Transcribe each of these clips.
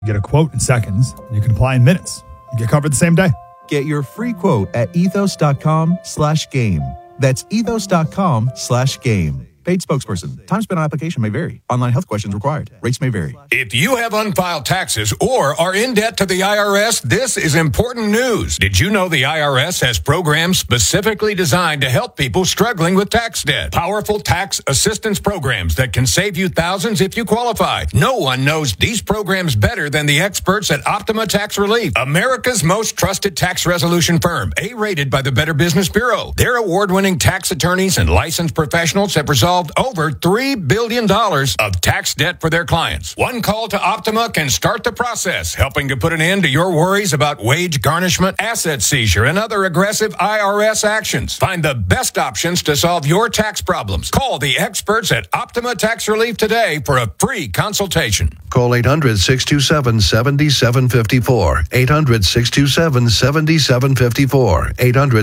You get a quote in seconds, and you can apply in minutes. You get covered the same day. Get your free quote at ethos.com/game. That's ethos.com/game. Paid spokesperson. Time spent on application may vary. Online health questions required. Rates may vary. If you have unfiled taxes or are in debt to the IRS, this is important news. Did you know the IRS has programs specifically designed to help people struggling with tax debt? Powerful tax assistance programs that can save you thousands if you qualify. No one knows these programs better than the experts at Optima Tax Relief, America's most trusted tax resolution firm, A-rated by the Better Business Bureau. Their award-winning tax attorneys and licensed professionals have resolved over $3 billion of tax debt for their clients. One call to Optima can start the process, helping to put an end to your worries about wage garnishment, asset seizure, and other aggressive IRS actions. Find the best options to solve your tax problems. Call the experts at Optima Tax Relief today for a free consultation. Call 800-627-7754. 800-627-7754.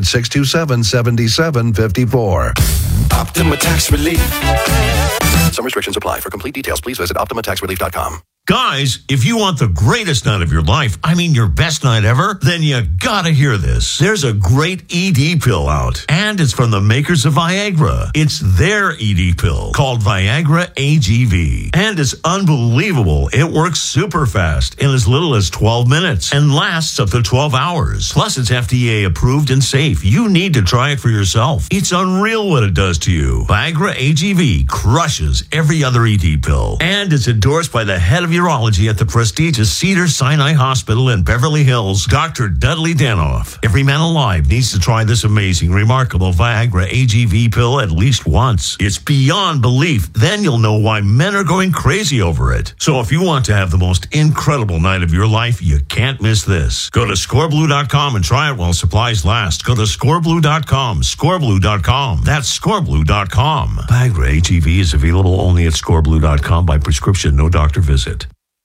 800-627-7754. Optima Tax Relief. Some restrictions apply. For complete details, please visit OptimaTaxRelief.com. Guys, if you want the greatest night of your life, I mean your best night ever, then you gotta hear this. There's a great ED pill out, and it's from the makers of Viagra. It's their ED pill called Viagra AGV, and it's unbelievable. It works super fast in as little as 12 minutes and lasts up to 12 hours. Plus, it's FDA approved and safe. You need to try it for yourself. It's unreal what it does to you. Viagra AGV crushes every other ED pill, and it's endorsed by the head of urology at the prestigious Cedars-Sinai Hospital in Beverly Hills, Dr. Dudley Danoff. Every man alive needs to try this amazing, remarkable Viagra AGV pill at least once. It's beyond belief. Then you'll know why men are going crazy over it. So if you want to have the most incredible night of your life, you can't miss this. Go to scoreblue.com and try it while supplies last. Go to scoreblue.com, scoreblue.com. That's scoreblue.com. Viagra AGV is available only at scoreblue.com by prescription, no doctor visit.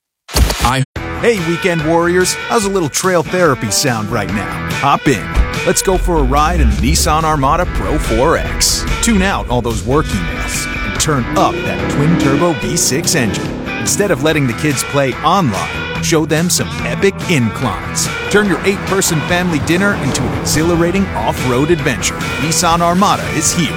Hey, weekend warriors, how's a little trail therapy sound right now? Hop in. Let's go for a ride in the Nissan Armada Pro 4X. Tune out all those work emails and turn up that twin-turbo V6 engine. Instead of letting the kids play online, show them some epic inclines. Turn your 8-person family dinner into an exhilarating off-road adventure. Nissan Armada is here.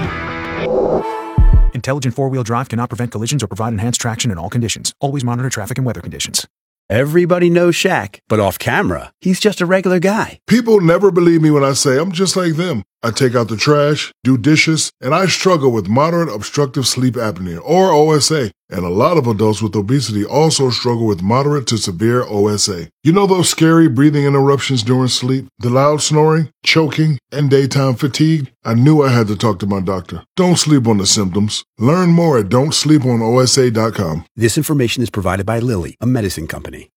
Intelligent four-wheel drive cannot prevent collisions or provide enhanced traction in all conditions. Always monitor traffic and weather conditions. Everybody knows Shaq, but off camera, he's just a regular guy. People never believe me when I say I'm just like them. I take out the trash, do dishes, and I struggle with moderate obstructive sleep apnea, or OSA. And a lot of adults with obesity also struggle with moderate to severe OSA. You know those scary breathing interruptions during sleep, the loud snoring, choking, and daytime fatigue? I knew I had to talk to my doctor. Don't sleep on the symptoms. Learn more at don'tsleeponosa.com. This information is provided by Lilly, a medicine company.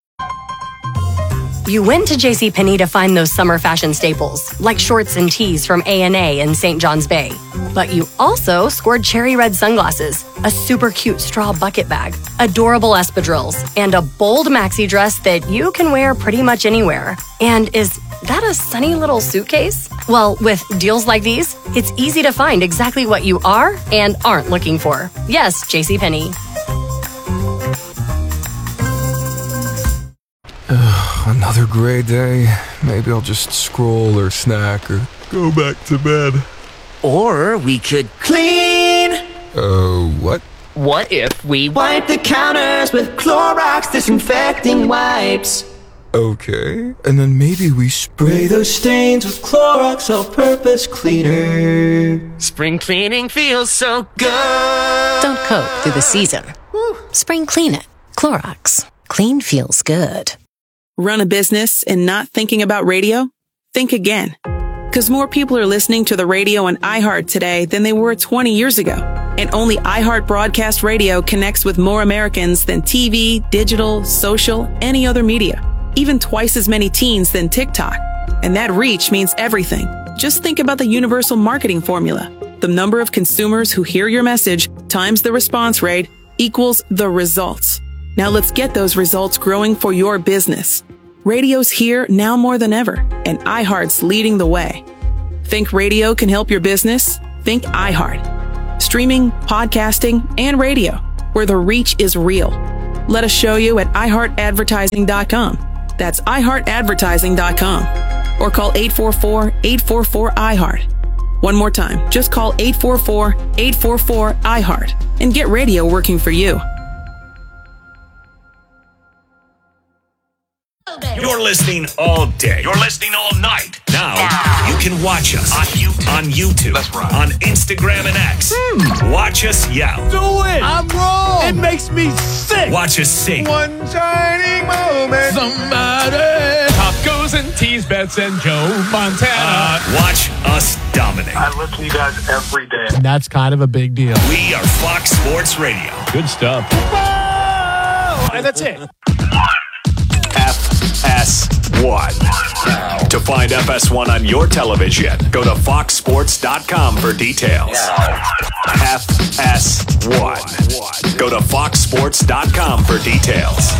You went to JCPenney to find those summer fashion staples, like shorts and tees from A&A and St. John's Bay. But you also scored cherry red sunglasses, a super cute straw bucket bag, adorable espadrilles, and a bold maxi dress that you can wear pretty much anywhere. And is that a sunny little suitcase? Well, with deals like these, it's easy to find exactly what you are and aren't looking for. Yes, JCPenney. Another gray day. Maybe I'll just scroll or snack or go back to bed. Or we could clean. What? What if we wipe the counters with Clorox disinfecting wipes? Okay. And then maybe we spray those stains with Clorox all-purpose cleaner. Spring cleaning feels so good. Don't cope through the season. Spring clean it. Clorox. Clean feels good. Run a business and not thinking about radio? Think again. Because more people are listening to the radio on iHeart today than they were 20 years ago. And only iHeart Broadcast Radio connects with more Americans than TV, digital, social, any other media. Even twice as many teens than TikTok. And that reach means everything. Just think about the universal marketing formula. The number of consumers who hear your message times the response rate equals the results. Now let's get those results growing for your business. Radio's here now more than ever, and iHeart's leading the way. Think radio can help your business? Think iHeart. Streaming, podcasting, and radio, where the reach is real. Let us show you at iHeartAdvertising.com. That's iHeartAdvertising.com. Or call 844-844-iHeart. One more time, just call 844-844-iHeart and get radio working for you. You're listening all day. You're listening all night. Now, you can watch us on YouTube, That's right. on Instagram and X. Watch us yell. Do it! I'm wrong! It makes me sick! Watch us sing. One tiny moment. Somebody. Top goes and tease bets and Joe Montana. Watch us dominate. I listen to you guys every day. And that's kind of a big deal. We are Fox Sports Radio. Good stuff. Whoa! And that's it. FS1. To find FS1 on your television, go to foxsports.com for details. FS1. Go to foxsports.com for details.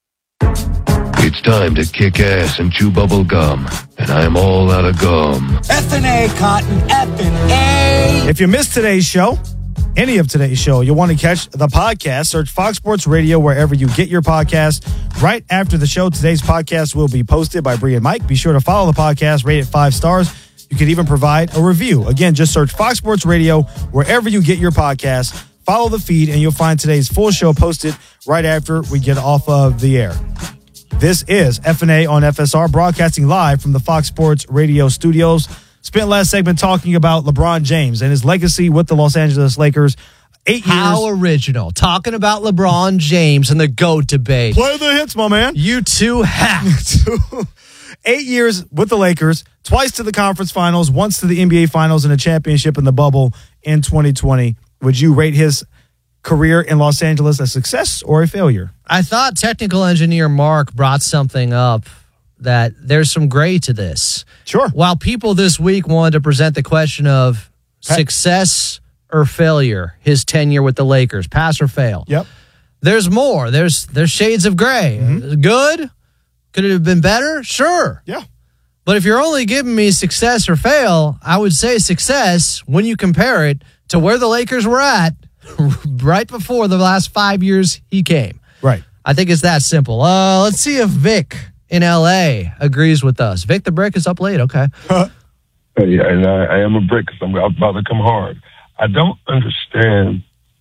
It's time to kick ass and chew bubble gum, and I'm all out of gum. F&A, Cotton, F&A. If you missed today's show, any of today's show, you'll want to catch the podcast. Search Fox Sports Radio wherever you get your podcast. Right after the show, today's podcast will be posted by Bree and Mike. Be sure to follow the podcast, rate it 5 stars. You can even provide a review. Again, just search Fox Sports Radio wherever you get your podcast. Follow the feed, and you'll find today's full show posted right after we get off of the air. This is F&A on FSR, broadcasting live from the Fox Sports Radio studios. Spent last segment talking about LeBron James and his legacy with the Los Angeles Lakers. 8 years. How original. Talking about LeBron James and the GOAT debate. Play the hits, my man. You two hacked. 8 years with the Lakers, twice to the conference finals, once to the NBA finals, and a championship in the bubble in 2020. Would you rate his career in Los Angeles a success or a failure? I thought technical engineer Mark brought something up that there's some gray to this. Sure. While people this week wanted to present the question of success or failure, his tenure with the Lakers, pass or fail. Yep. There's more. There's shades of gray. Mm-hmm. Good? Could it have been better? Sure. Yeah. But if you're only giving me success or fail, I would say success when you compare it to where the Lakers were at right before the last 5 years he came. Right. I think it's that simple. Let's see if Vic in L.A. agrees with us. Vic the Brick is up late. Okay. Yeah, and I am a brick because I'm about to come hard. I don't understand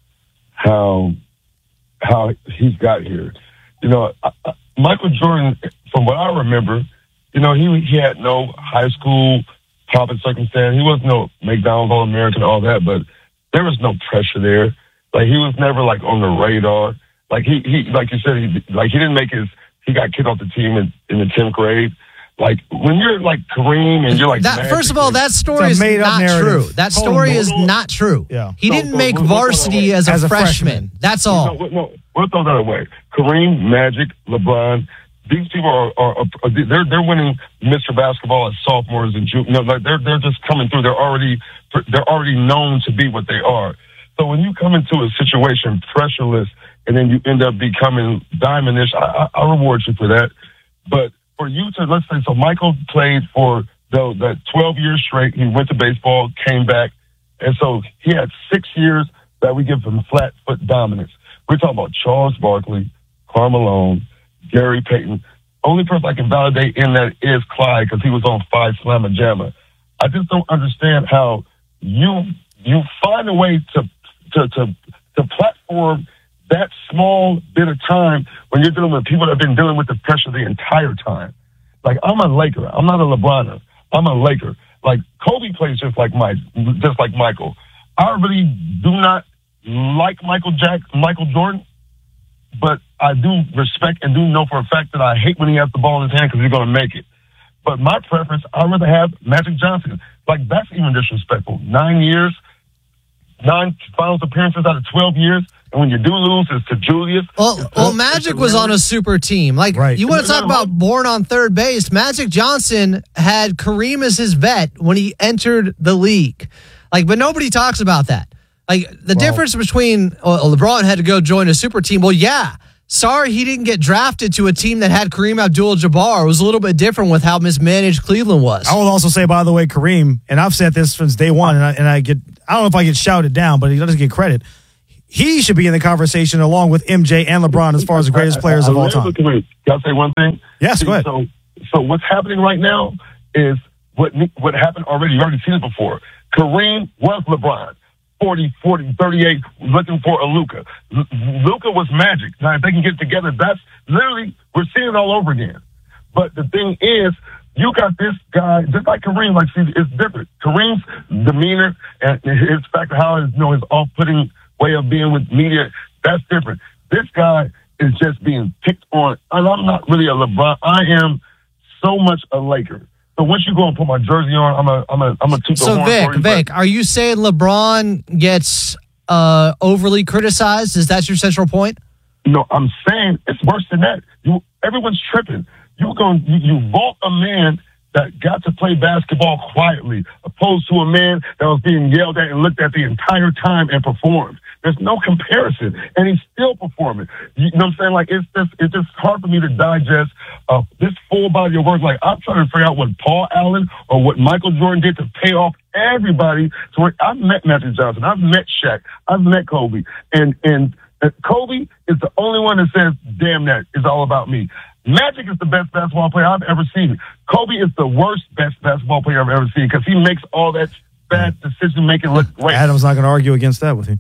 how he's got here. You know, Michael Jordan, from what I remember, you know, he had no high school pomp and circumstance. He wasn't no McDonald's All-American, all that, but there was no pressure there. Like, he was never, like, on the radar. Like, he like you said, he didn't make he got kicked off the team in the 10th grade. Like, when you're like Kareem and you're like that, first of all, that story is not true. That story is not true. Yeah. He didn't make varsity as a freshman. That's all. No, we'll throw that away. Kareem, Magic, LeBron, these people are they're winning Mr. Basketball as sophomores and juniors. No, like they're just coming through. They're already known to be what they are. So when you come into a situation pressureless and then you end up becoming diamondish, I reward you for that. But for you to, let's say, so Michael played for that 12 years straight. He went to baseball, came back. And so he had 6 years that we give him flat foot dominance. We're talking about Charles Barkley, Karl Malone, Gary Payton. Only person I can validate in that is Clyde because he was on 5 Slamma Jamma. I just don't understand how you find a way to platform that small bit of time when you're dealing with people that have been dealing with the pressure the entire time. Like, I'm a Laker. I'm not a LeBroner. I'm a Laker. Like, Kobe plays just like Michael. I really do not like Michael Jordan, but I do respect and do know for a fact that I hate when he has the ball in his hand because he's going to make it. But my preference, I'd rather have Magic Johnson. Like, that's even disrespectful. 9 years, 9 finals appearances out of 12 years. And when you do lose, it's to Julius. Well, Magic was on a super team. Like, right. You want to talk about born on third base. Magic Johnson had Kareem as his vet when he entered the league. Like, but nobody talks about that. Like, the difference between LeBron had to go join a super team. Well, yeah. Sorry he didn't get drafted to a team that had Kareem Abdul-Jabbar. It was a little bit different with how mismanaged Cleveland was. I will also say, by the way, Kareem, and I've said this since day one, and I don't know if I get shouted down, but he doesn't get credit. he should be in the conversation along with MJ and LeBron as far as the greatest players of all time. Can I say one thing? Yes, go ahead. So what's happening right now is what happened already. You've already seen it before. Kareem was LeBron. 40, 38, looking for a Luka. Luka was Magic. Now, if they can get together, that's literally, we're seeing it all over again. But the thing is, you got this guy, just like Kareem, like, see, it's different. Kareem's demeanor and his fact of how his off-putting way of being with media, that's different. This guy is just being picked on. And I'm not really a LeBron. I am so much a Laker. So once you go and put my jersey on, I'm a toot the horn for you. Vic, are you saying LeBron gets overly criticized? Is that your central point? No, I'm saying it's worse than that. Everyone's tripping. You vault a man that got to play basketball quietly, opposed to a man that was being yelled at and looked at the entire time and performed. There's no comparison, and he's still performing. You know what I'm saying? Like, it's just hard for me to digest this full body of work. Like, I'm trying to figure out what Paul Allen or what Michael Jordan did to pay off everybody. So I've met Magic Johnson, I've met Shaq, I've met Kobe, and Kobe is the only one that says, "Damn, that is all about me." Magic is the best basketball player I've ever seen. Kobe is the worst best basketball player I've ever seen because he makes all that bad decision-making look great. Adam's not going to argue against that with you.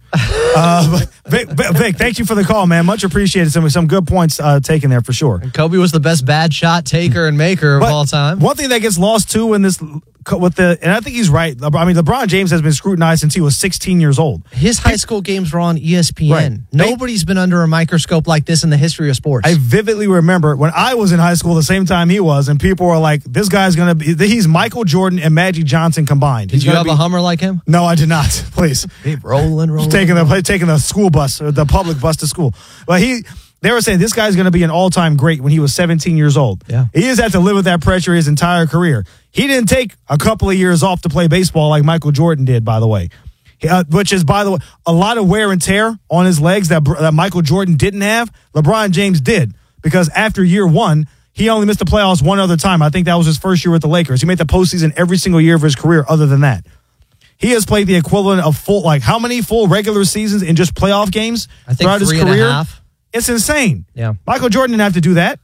Vic, thank you for the call, man. Much appreciated. Some good points taken there for sure. And Kobe was the best bad shot taker and maker of all time. One thing that gets lost, too, in this and I think he's right. I mean, LeBron James has been scrutinized since he was 16 years old. His high school games were on ESPN. Right. Nobody's been under a microscope like this in the history of sports. I vividly remember when I was in high school the same time he was, and people were like, this guy's going to be, he's Michael Jordan and Magic Johnson combined. Did you have a Hummer like him? No, I did not. Please. rolling. Taking the school bus, or the public bus to school. But they were saying this guy's going to be an all-time great when he was 17 years old. Yeah. He has had to live with that pressure his entire career. He didn't take a couple of years off to play baseball like Michael Jordan did, by the way. Which is, by the way, a lot of wear and tear on his legs that Michael Jordan didn't have. LeBron James did, because after year one, he only missed the playoffs one other time. I think that was his first year with the Lakers. He made the postseason every single year of his career other than that. He has played the equivalent of how many full regular seasons in just playoff games throughout his career? It's insane. Yeah. Michael Jordan didn't have to do that.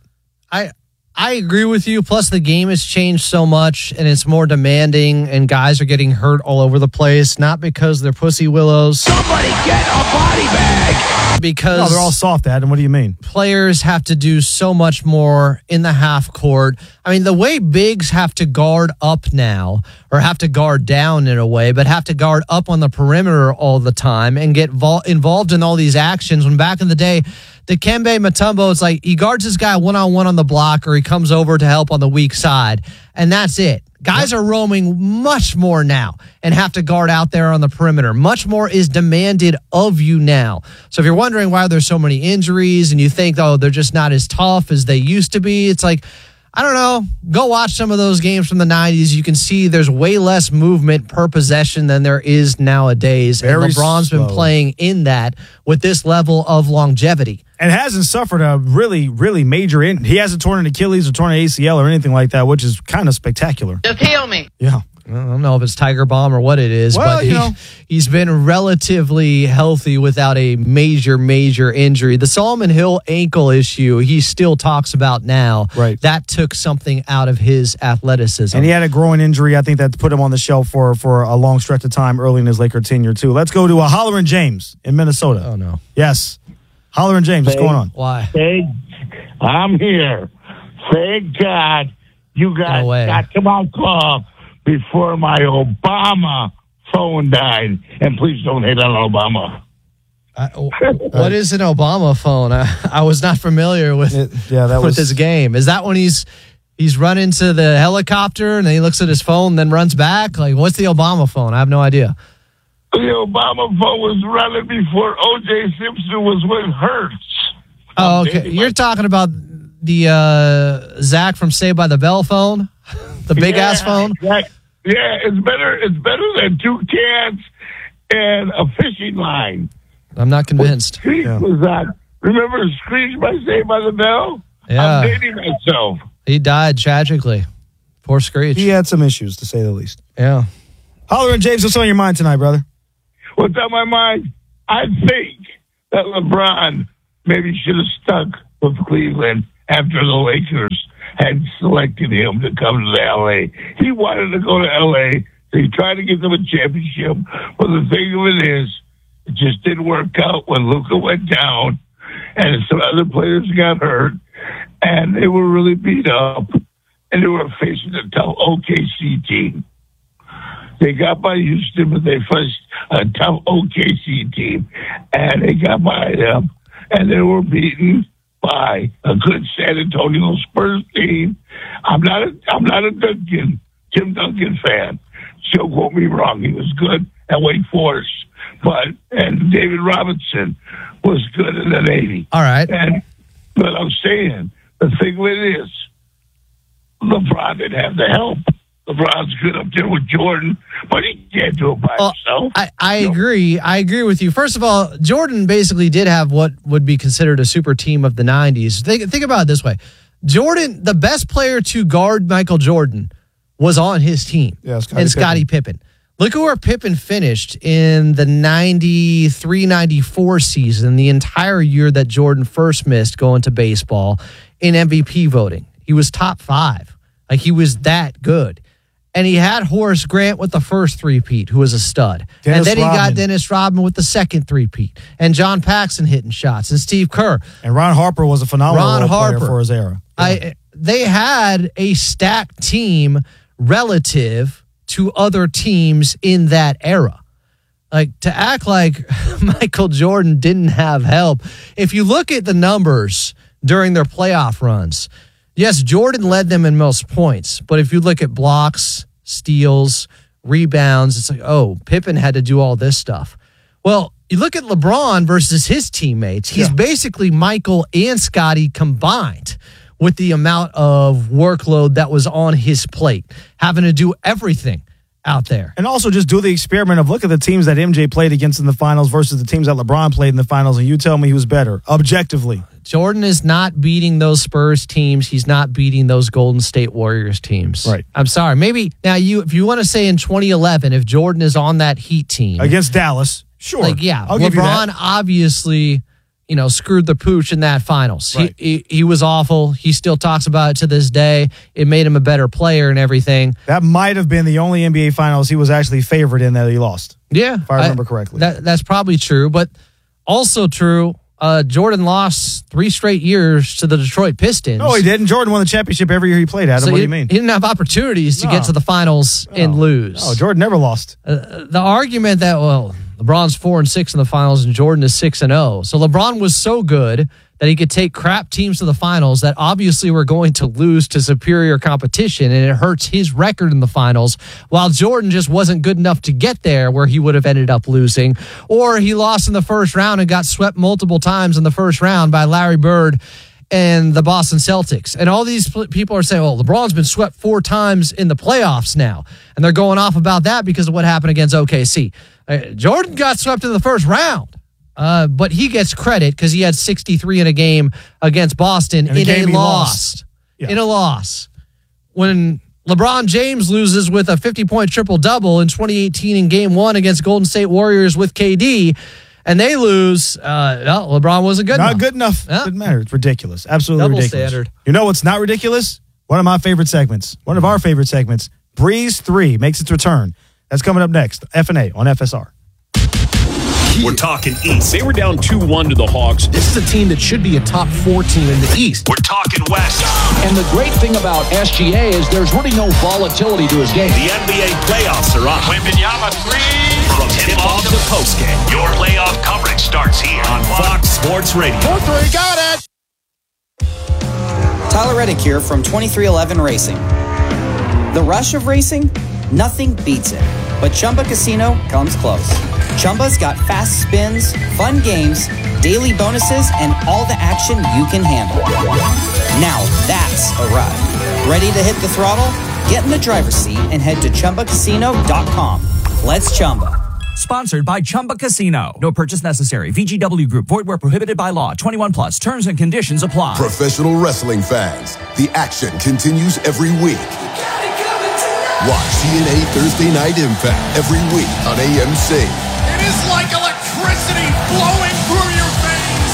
I agree with you. Plus, the game has changed so much, and it's more demanding, and guys are getting hurt all over the place. Not because they're pussy willows. Somebody get a body bag! Because no, they're all soft, Adam. What do you mean? Players have to do so much more in the half court. I mean, the way bigs have to guard up now, or have to guard down in a way, but have to guard up on the perimeter all the time and get involved in all these actions. When back in the day, Dikembe Mutombo, it's like he guards this guy one-on-one on the block, or he comes over to help on the weak side, and that's it. Guys are roaming much more now and have to guard out there on the perimeter. Much more is demanded of you now. So if you're wondering why there's so many injuries and you think, they're just not as tough as they used to be, it's like, I don't know. Go watch some of those games from the 90s. You can see there's way less movement per possession than there is nowadays. Very and LeBron's slow. been playing in that with this level of longevity. And hasn't suffered a really, really major He hasn't torn an Achilles or torn an ACL or anything like that, which is kind of spectacular. Just heal me. Yeah. I don't know if it's Tiger Bomb or what it is, well, but he's been relatively healthy without a major injury. The Solomon Hill ankle issue, he still talks about now. Right. That took something out of his athleticism. And he had a groin injury, I think, that put him on the shelf for a long stretch of time early in his Laker tenure, too. Let's go to Hollerin' James in Minnesota. Oh, no. Yes. Hollerin' James, what's going on? Why? I'm here. Thank God you guys got to my call before my Obama phone died. And please don't hate on Obama. What is an Obama phone? I was not familiar with this game. Is that when he's running to the helicopter and then he looks at his phone and then runs back? Like, what's the Obama phone? I have no idea. The Obama phone was running before O.J. Simpson was with Hertz. Oh, okay. You're talking about the Zach from Saved by the Bell phone? The big-ass phone? Yeah, it's better than 2 cans and a fishing line. I'm not convinced. Screech was on. Remember Screech by Saved by the Bell? Yeah. I'm dating myself. He died tragically. Poor Screech. He had some issues, to say the least. Yeah. Hollerin' James, what's on your mind tonight, brother? What's on my mind? I think that LeBron maybe should have stuck with Cleveland after the Lakers had selected him to come to L.A. He wanted to go to L.A. They tried to get them a championship, but the thing of it is, it just didn't work out when Luka went down and some other players got hurt, and they were really beat up, and they were facing a tough OKC team. They got by Houston, but they faced a tough OKC team, and they got by them, and they were beaten by a good San Antonio Spurs team. I'm not a Tim Duncan fan. Don't quote me wrong. He was good at Wake Forest, and David Robinson was good in the Navy. All right. But I'm saying the thing with it is, LeBron didn't have the help. LeBron's good up there with Jordan, but he can't do it by himself. I agree. I agree with you. First of all, Jordan basically did have what would be considered a super team of the 90s. Think about it this way. Jordan, the best player to guard Michael Jordan, was on his team. Yeah, Scottie Pippen. Look at where Pippen finished in the 93-94 season, the entire year that Jordan first missed going to baseball in MVP voting. He was top 5. Like, he was that good. And he had Horace Grant with the first three-peat, who was a stud. And then he got Dennis Rodman with the second three-peat. And John Paxson hitting shots. And Steve Kerr. And Ron Harper was a phenomenal player for his era. Yeah. They had a stacked team relative to other teams in that era. Like, to act like Michael Jordan didn't have help. If you look at the numbers during their playoff runs, yes, Jordan led them in most points, but if you look at blocks, steals, rebounds, it's like, oh, Pippen had to do all this stuff. Well, you look at LeBron versus his teammates, he's basically Michael and Scottie combined with the amount of workload that was on his plate, having to do everything out there. And also just do the experiment of look at the teams that MJ played against in the finals versus the teams that LeBron played in the finals, and you tell me who's better, objectively. Jordan is not beating those Spurs teams. He's not beating those Golden State Warriors teams. Right. I'm sorry. Maybe now if you want to say in 2011, if Jordan is on that Heat team. Against Dallas, sure. Like, yeah, LeBron obviously, screwed the pooch in that finals. Right. He was awful. He still talks about it to this day. It made him a better player and everything. That might have been the only NBA finals he was actually favored in that he lost. Yeah. If I remember correctly. That's probably true, but also true. Jordan lost 3 straight years to the Detroit Pistons. No, he didn't. Jordan won the championship every year he played, Adam. So what do you mean? He didn't have opportunities to get to the finals and lose. No, Jordan never lost. The argument that, LeBron's 4-6 in the finals and Jordan is 6-0. So LeBron was so good that he could take crap teams to the finals that obviously were going to lose to superior competition, and it hurts his record in the finals, while Jordan just wasn't good enough to get there where he would have ended up losing. Or he lost in the first round and got swept multiple times in the first round by Larry Bird and the Boston Celtics. And all these people are saying, LeBron's been swept 4 times in the playoffs now. And they're going off about that because of what happened against OKC. Jordan got swept in the first round. But he gets credit because he had 63 in a game against Boston in a loss. Yeah. In a loss. When LeBron James loses with a 50-point triple-double in 2018 in Game 1 against Golden State Warriors with KD, and they lose, LeBron wasn't good enough. Not good enough. Yeah. Doesn't matter. It's ridiculous. Absolutely Double ridiculous. standard. You know what's not ridiculous? One of my favorite segments. One of our favorite segments. Breeze 3 makes its return. That's coming up next. F&A on FSR. We're talking East. They were down 2-1 to the Hawks. This is a team that should be a top 4 team in the East. We're talking West. And the great thing about SGA is there's really no volatility to his game. The NBA playoffs are on. Wembanyama 3. From tip-off to postgame, your playoff coverage starts here on Fox Sports Radio. 4-3, got it! Tyler Reddick here from 2311 Racing. The rush of racing? Nothing beats it. But Chumba Casino comes close. Chumba's got fast spins, fun games, daily bonuses, and all the action you can handle. Now that's a ride. Ready to hit the throttle? Get in the driver's seat and head to ChumbaCasino.com. Let's Chumba. Sponsored by Chumba Casino. No purchase necessary. VGW Group. Void where prohibited by law. 21 plus. Terms and conditions apply. Professional wrestling fans, the action continues every week. Watch TNA Thursday Night Impact every week on AMC. It is like electricity flowing through your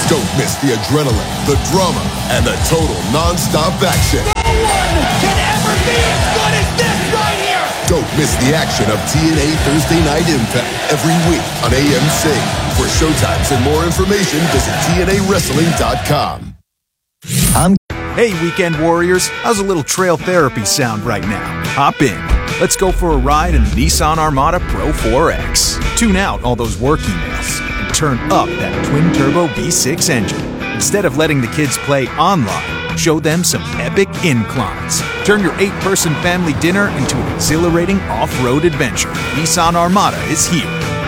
Don't miss the adrenaline, the drama, and the total non-stop action. No one can ever be as good as this right here! Don't miss the action of TNA Thursday Night Impact every week on AMC. For showtimes and more information, visit TNAWrestling.com. Hey, Weekend Warriors, how's a little trail therapy sound right now? Hop in. Let's go for a ride in the Nissan Armada Pro 4X. Tune out all those work emails and turn up that twin-turbo V6 engine. Instead of letting the kids play online, show them some epic inclines. Turn your 8-person family dinner into an exhilarating off-road adventure. Nissan Armada is here.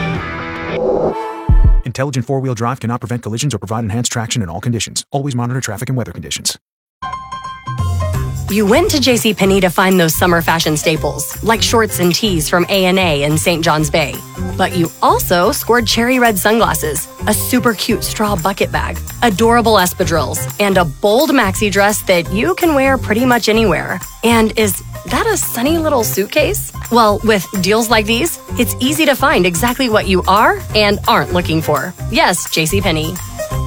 Intelligent four-wheel drive cannot prevent collisions or provide enhanced traction in all conditions. Always monitor traffic and weather conditions. You went to JCPenney to find those summer fashion staples, like shorts and tees from A&A and St. John's Bay. But you also scored cherry red sunglasses, a super cute straw bucket bag, adorable espadrilles, and a bold maxi dress that you can wear pretty much anywhere. And is that a sunny little suitcase? Well, with deals like these, it's easy to find exactly what you are and aren't looking for. Yes, JCPenney.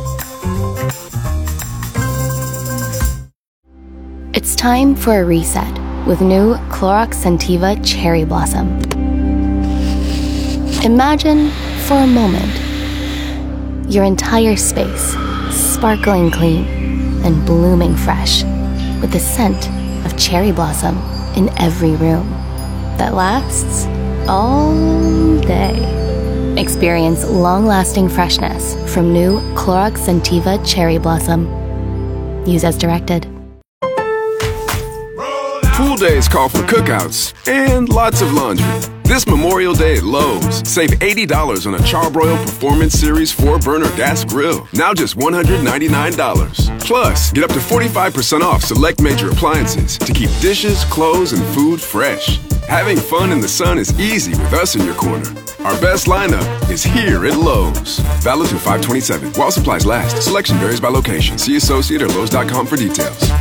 It's time for a reset with new Clorox Scentiva Cherry Blossom. Imagine, for a moment, your entire space sparkling clean and blooming fresh with the scent of cherry blossom in every room that lasts all day. Experience long-lasting freshness from new Clorox Scentiva Cherry Blossom. Use as directed. Pool days call for cookouts and lots of laundry. This Memorial Day at Lowe's, save $80 on a Charbroil Performance Series 4-burner gas grill. Now just $199. Plus, get up to 45% off select major appliances to keep dishes, clothes, and food fresh. Having fun in the sun is easy with us in your corner. Our best lineup is here at Lowe's. Valid through 5/27. While supplies last. Selection varies by location. See associate or Lowe's.com for details.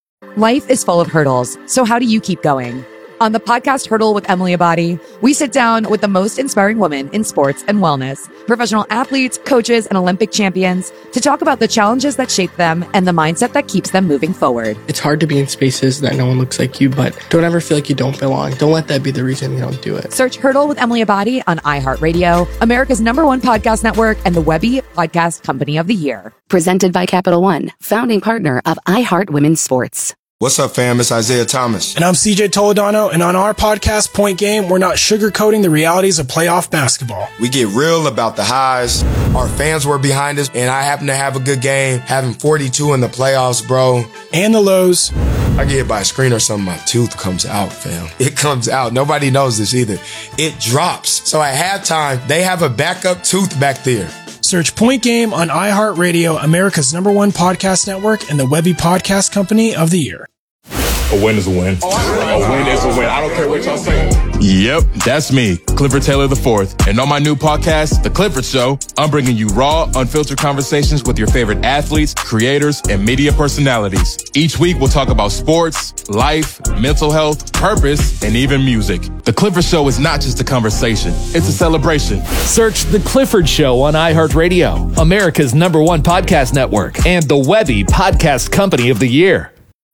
Life is full of hurdles, so how do you keep going? On the podcast Hurdle with Emily Abadi, we sit down with the most inspiring women in sports and wellness, professional athletes, coaches, and Olympic champions to talk about the challenges that shape them and the mindset that keeps them moving forward. It's hard to be in spaces that no one looks like you, but don't ever feel like you don't belong. Don't let that be the reason you don't do it. Search Hurdle with Emily Abadi on iHeartRadio, America's #1 podcast network, and the Webby Podcast Company of the Year. Presented by Capital One, founding partner of iHeart Women's Sports. What's up, fam? It's Isaiah Thomas. And I'm CJ Toledano, and on our podcast, Point Game, we're not sugarcoating the realities of playoff basketball. We get real about the highs. Our fans were behind us, and I happen to have a good game, having 42 in the playoffs, bro. And the lows. I get hit by a screen or something, my tooth comes out, fam. It comes out. Nobody knows this either. It drops. So at halftime, they have a backup tooth back there. Search Point Game on iHeartRadio, America's #1 podcast network, and the Webby Podcast Company of the Year. A win is a win. A win is a win. I don't care what y'all say. Yep, that's me, Clifford Taylor IV. And on my new podcast, The Clifford Show, I'm bringing you raw, unfiltered conversations with your favorite athletes, creators, and media personalities. Each week, we'll talk about sports, life, mental health, purpose, and even music. The Clifford Show is not just a conversation, it's a celebration. Search The Clifford Show on iHeartRadio, America's #1 podcast network, and the Webby Podcast Company of the Year.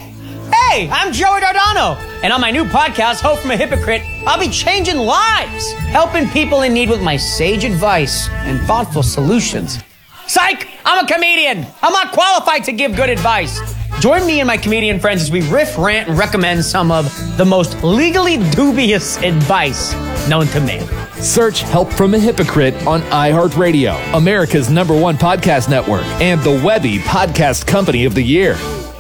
Hey, I'm Joey Dardano, and on my new podcast, Hope from a Hypocrite, I'll be changing lives, helping people in need with my sage advice and thoughtful solutions. Psych! I'm a comedian. I'm not qualified to give good advice. Join me and my comedian friends as we riff, rant, and recommend some of the most legally dubious advice known to man. Search Help from a Hypocrite on iHeartRadio, America's #1 podcast network, and the Webby Podcast Company of the Year.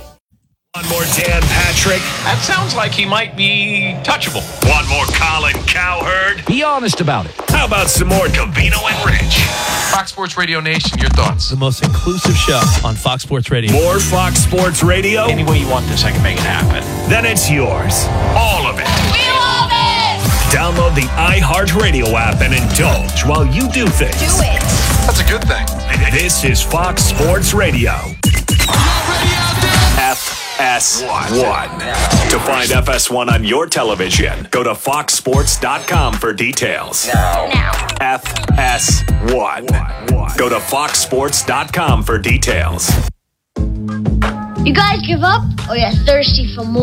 One more Dan Patrick. That sounds like he might be touchable. One more Colin Cowherd. Be honest about it. How about some more Covino and Rich? Fox Sports Radio Nation, your thoughts? The most inclusive show on Fox Sports Radio. More Fox Sports Radio? Any way you want this, I can make it happen. Then it's yours. All of it. We love it! Download the iHeartRadio app and indulge while you do things. Do it. That's a good thing. This is Fox Sports Radio. Y'all ready out there? F FS1. To find FS1 on your television, go to foxsports.com for details. Now. FS1. Go to foxsports.com for details. You guys give up or you're thirsty for more?